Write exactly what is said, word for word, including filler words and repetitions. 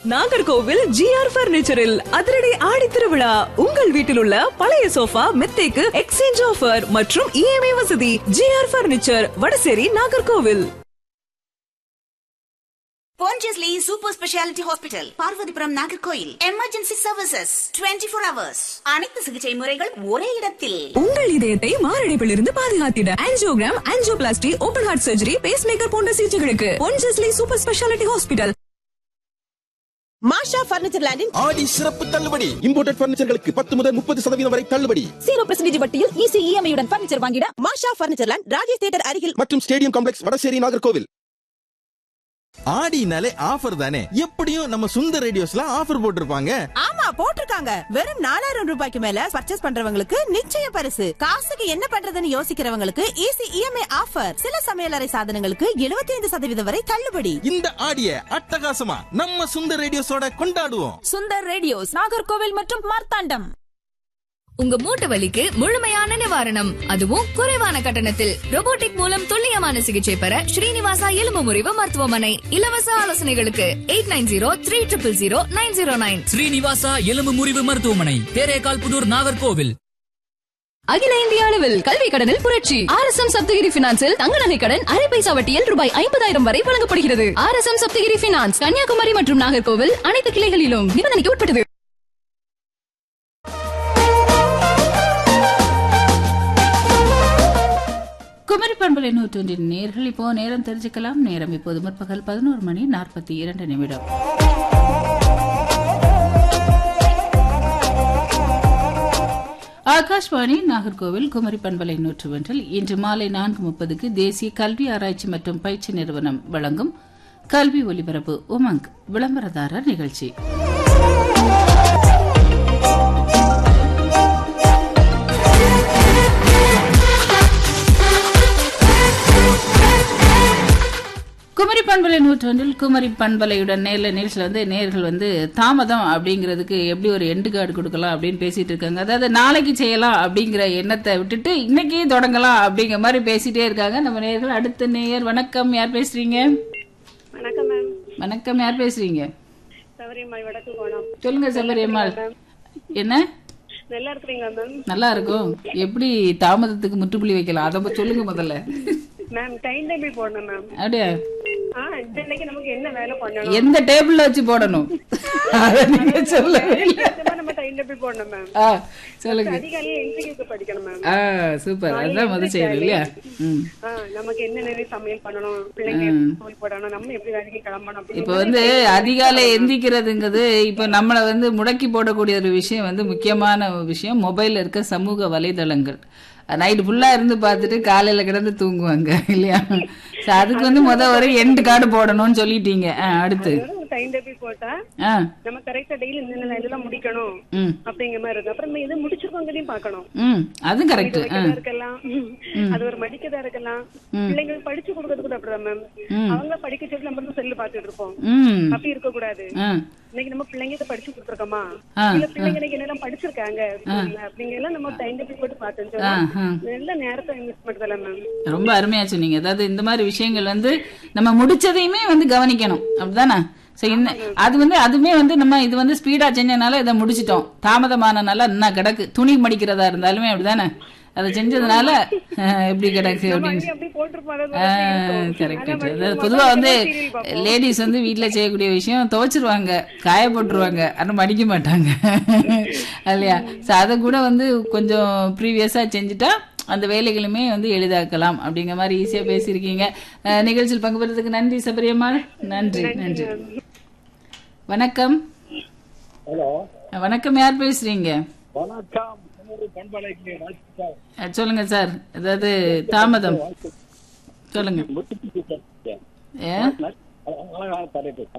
Nagercoil GR பர்னிச்சரில் அதிரடி ஆடி திருவிழா. உங்கள் வீட்டில் உள்ள பழைய சோஃபா மெத்தைக்கு எக்ஸ்சேஞ்ச் ஆஃபர் மற்றும் இஎம்ஐ வசதி. GR furniture, Vadasery, Nagercoil. Pondicherry Super Speciality Hospital, Parvathipuram, Nagercoil. Emergency services twenty four hours. அனைத்து சிகிச்சை முறைகள் ஒரே இடத்தில். உங்கள் இதயத்தை மாரடைப்பில் இருந்து பாதுகாத்திட angiogram, angioplasty, open heart surgery, base maker போன்ற சிகிச்சைகளுக்கு Pondicherry Super Speciality Hospital. மாஷா பர்னிச்சர் லேண்டின் ஆடி சிறப்பு தள்ளுபடி. இம்போர்ட்டட் பர்னிச்சர்களுக்கு பத்து முதல் முப்பது சதவீதம் வரை தள்ளுபடி. ஜீரோ பர்சன்டேஜ் வட்டியில் ஈஸி இஎம்ஐ உடன் பர்னிச்சர் வாங்கிட மாஷா பர்னிச்சர் லேண்ட், ராஜேஷ் தியேட்டர் அருகில் மற்றும் stadium complex, Vadasery, Nagercoil. ஆடினாலே offer தானே, எப்படியும் நம்ம சுந்தர் ரேடியோஸ்ல ஆஃபர் போட்டிருப்பாங்க. ஆமா, போட்டிருக்காங்க. வெறும் நாலாயிரம் ரூபாய்க்கு மேல பர்ச்சேஸ் பண்றவங்களுக்கு நிச்சய பரிசு. காசுக்கு என்ன பண்றதுன்னு யோசிக்கிறவங்களுக்கு ஈஸி இஎம்ஐ ஆஃபர். சில சமையலறை சாதனங்களுக்கு எழுபத்தி ஐந்து சதவீதம் வரை தள்ளுபடி. இந்த ஆடிய அட்டகாசமா நம்ம சுந்தர் ரேடியோஸோட கொண்டாடுவோம். சுந்தர் ரேடியோஸ், நாகர்கோவில் மற்றும் மார்த்தாண்டம். உங்க மூட்டு வலிக்கு முழுமையான நிவாரணம், அதுவும் குறைவான கட்டணத்தில். ரோபோட்டிக் மூலம் துல்லியமான சிகிச்சை பெற ஸ்ரீனிவாசா எலும்பு முறிவு மருத்துவமனை. இலவச ஆலோசனைகளுக்கு eight nine zero three triple zero nine zero nine. Srinivasa எலும்பு முறிவு மருத்துவமனை, தேரேகால் புதூர், நாகர்கோவில். அகில இந்திய அளவில் கல்வி கடனில் புரட்சி. ஆர் எஸ் எம் சப்தகிரி பினான்சில் தங்க நகை கடன் அரை பைசா வட்டியில் ரூபாய் ஐம்பதாயிரம் வரை வழங்கப்படுகிறது. R S M Saptagiri finance, Kanyakumari மற்றும் நாகர்கோவில் அனைத்து கிளைகளிலும். நிபந்தனைக்கு உட்பட்டது. குமரி பண்பலை நூற்றொன்றின் நேர்கள் இப்போ நேரம் தெரிஞ்சுக்கலாம். நேரம் இப்போது முற்பகல் பதினோரு மணி நாற்பத்தி இரண்டு நிமிடம். ஆகாஷ்வாணி நாகர்கோவில் குமரி பண்பலை நூற்று ஒன்றில் இன்று மாலை நான்கு முப்பதுக்கு தேசிய கல்வி ஆராய்ச்சி மற்றும் பயிற்சி நிறுவனம் வழங்கும் கல்வி ஒலிபரப்பு உமங் விளம்பரதாரர் நிகழ்ச்சி. குமரி பண்பலை நூற்றொன்றில் குமரி பண்பலையுடன் நேர்ல நிகழ்ச்சியில் வந்து நேர்கள் வந்து தாமதம் அப்படிங்கிறதுக்கு எப்படி ஒரு எண்டு கார்டு கொடுக்கலாம் அப்படின்னு பேசிட்டு இருக்காங்க. அதாவது நாளைக்கு செய்யலாம் அப்படிங்கிற எண்ணத்தை விட்டுட்டு இன்னைக்கு தொடங்கலாம் அப்படிங்கிற மாதிரி பேசிட்டே இருக்காங்க நம்ம நேர்கள். அடுத்த நேயர், வணக்கம், யார் பேசுறீங்க? வணக்கம் மேம். வணக்கம், யார் பேசுறீங்க? சபரியம்மாள், வடக்கு கோணம். சொல்லுங்க சபரியம்மாள், என்ன நல்லா இருக்கீங்களா மேம்? நல்லா இருக்கும். எப்படி தாமதத்துக்கு முற்றுப்புள்ளி வைக்கலாம் அதை சொல்லுங்க முதல்ல. மேம், டைம் டேபிள் போடணும் மேம். அப்படியா? இன்னைக்கு நமக்கு என்ன வேலை பண்ணணும், எந்த டேபிள்ல வச்சு போடணும் நீங்க சொல்லவே இல்ல. நம்ம டைம் டேபிள் போடணும் மேம். ஆ, சொல்லுங்க. அதிகாலையே என்சிக்கு படிக்கணும் மேம். ஆ, சூப்பர். அதான் முதல் செய்யணும் இல்லையா? நமக்கு என்னென்ன சமையல் பண்ணணும், பிள்ளைங்க ஸ்கூல் போடணும், நம்ம எப்படி வேலைக்கு கிளம்பணும். இப்ப வந்து அதிகாலை எந்திக்கிறதுங்கிறது இப்ப நம்மள வந்து முடக்கி போடக்கூடிய ஒரு விஷயம் வந்து முக்கியமான விஷயம். மொபைல்ல இருக்க சமூக வலைதளங்கள். நைட்டு ஃபுல்லா இருந்து பார்த்துட்டு காலையில கிடந்து தூங்குவாங்க இல்லையா? அதுக்கு வந்து முத ஒரு எண்டு கார்டு போடணும்னு சொல்லிட்டீங்க. அடுத்து டைம் டேபிள் போட்டா நம்ம கரெக்டா டெய்லி இந்த இதெல்லாம் முடிக்கணும் அப்படிங்கிற மாதிரி இருக்கு. அப்புறம் இது முடிச்சிருக்கோங்களையும் பாக்கணும். அது கரெக்ட் இருக்கலாம், அது ஒரு மடிக்கதா இருக்கலாம். பிள்ளைங்களுக்கு படிச்சு கொடுக்கறது கூட அப்படிதான் மேம். அவங்க படிக்க சொல்லி நம்ம செல்லு பாத்துட்டு இருப்போம். அப்படி இருக்க கூடாது. இன்னைக்கு நம்ம பிள்ளைங்க படிச்சு கொடுத்துருக்கோமா, இல்ல பிள்ளைங்க இன்னைக்கு என்னெல்லாம் படிச்சிருக்காங்க அப்படிங்கிற நம்ம டைம் டேபிள் போட்டு பார்த்தோம். நல்ல நேரத்தை இன்வெஸ்ட் பண்ணுதல மேம். ரொம்ப அருமையா சொன்னீங்க. அதாவது இந்த மாதிரி விஷயங்கள் வந்து நம்ம முடிச்சதையுமே வந்து கவனிக்கணும், அப்படிதானே? அது வந்து அதுமே வந்து நம்ம இது வந்து ஸ்பீடா செஞ்சனால இதை முடிச்சிட்டோம், தாமதமானனால என்ன கிடக்கு. துணி மடிக்கிறதா இருந்தாலுமே அப்படிதானே, அதை செஞ்சதுனால எப்படி கிடக்கு அப்படின்னு. கரெக்ட். அதாவது பொதுவா வந்து லேடிஸ் வந்து வீட்டுல செய்யக்கூடிய விஷயம் துவைச்சிருவாங்க, காய போட்டுருவாங்க, ஆனா மடிக்க மாட்டாங்க இல்லையா? அதை கூட வந்து கொஞ்சம் ப்ரீவியஸா செஞ்சுட்டா அந்த வேலைகளுமே வந்து எளிதாக்கலாம் அப்படிங்கிற மாதிரி ஈஸியா பேசியிருக்கீங்க. நிகழ்ச்சியில் பங்கு பெறதுக்கு நன்றி சபரியம்மாள். நன்றி நன்றி. வணக்கம். வணக்கம், யார் பேசுறீங்க? சொல்லுங்க சார். அதாவது தாமதம் சொல்லுங்க.